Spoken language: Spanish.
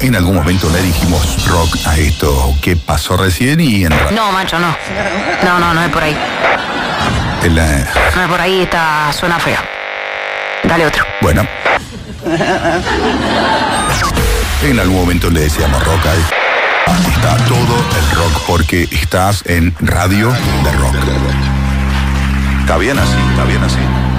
en algún momento le dijimos rock a esto que pasó recién y en No, macho, no. No es por ahí. No es por ahí, suena feo. Dale otro. Bueno. En algún momento le decíamos rock a esto. Está todo el rock porque estás en radio de rock. Está bien así, está bien así.